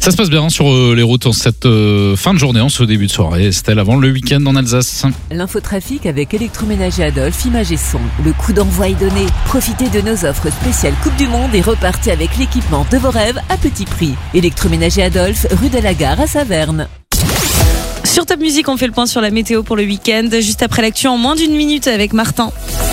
Ça se passe bien sur les routes en cette fin de journée, en ce début de soirée. Estelle, avant le week-end en Alsace. L'infotrafic avec Électroménager Adolphe, Image et Son. Le coup d'envoi est donné. Profitez de nos offres spéciales Coupe du Monde et repartez avec l'équipement de vos rêves à petit prix. Électroménager Adolphe, rue de la Gare à Saverne. Sur Top Music, on fait le point sur la météo pour le week-end. Juste après l'actu en moins d'une minute avec Martin.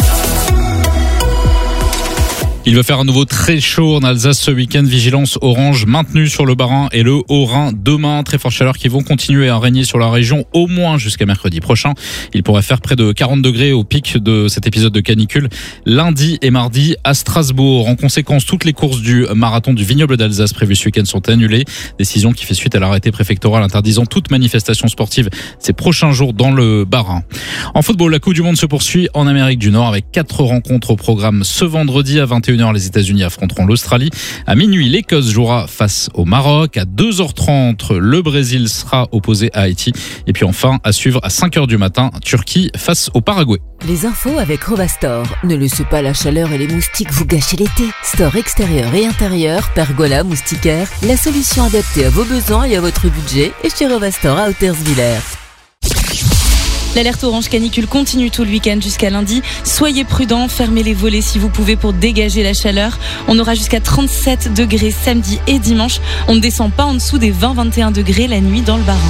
Il va faire à nouveau très chaud en Alsace ce week-end. Vigilance orange maintenue sur le Bas-Rhin et le Haut-Rhin. Demain, très forte chaleur qui vont continuer à régner sur la région au moins jusqu'à mercredi prochain. Il pourrait faire près de 40 degrés au pic de cet épisode de canicule lundi et mardi à Strasbourg. En conséquence, toutes les courses du marathon du vignoble d'Alsace prévues ce week-end sont annulées. Décision qui fait suite à l'arrêté préfectoral interdisant toute manifestation sportive ces prochains jours dans le Bas-Rhin. En football, la Coupe du Monde se poursuit en Amérique du Nord avec 4 rencontres au programme ce vendredi à 21h. Les États-Unis affronteront l'Australie. À minuit, l'Écosse jouera face au Maroc. À 2h30, le Brésil sera opposé à Haïti. Et puis enfin, à suivre à 5h du matin, Turquie face au Paraguay. Les infos avec Rovastor. Ne laissez pas la chaleur et les moustiques vous gâcher l'été. Store extérieur et intérieur, pergola, moustiquaire, la solution adaptée à vos besoins et à votre budget est chez Rovastor à Hautersviller. L'alerte orange canicule continue tout le week-end jusqu'à lundi. Soyez prudents, fermez les volets si vous pouvez pour dégager la chaleur. On aura jusqu'à 37 degrés samedi et dimanche. On ne descend pas en dessous des 20-21 degrés la nuit dans le Bas-Rhin.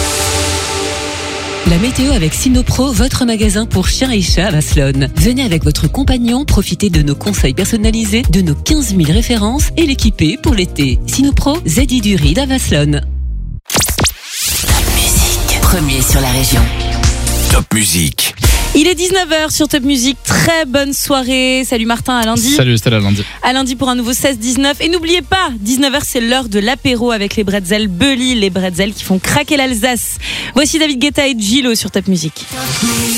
La météo avec Sinopro, votre magasin pour chiens et chats à Vasselonne. Venez avec votre compagnon, profitez de nos conseils personnalisés, de nos 15 000 références et l'équiper pour l'été. Sinopro, ZI du Ride à Vasselonne. Top Music, premier sur la région. Top Music. Il est 19h sur Top Music. Très bonne soirée. Salut Martin, à lundi. Salut Estelle, à lundi. À lundi pour un nouveau 16-19. Et n'oubliez pas, 19h c'est l'heure de l'apéro avec les bretzels Bully, les bretzels qui font craquer l'Alsace. Voici David Guetta et Gillo sur Top Music.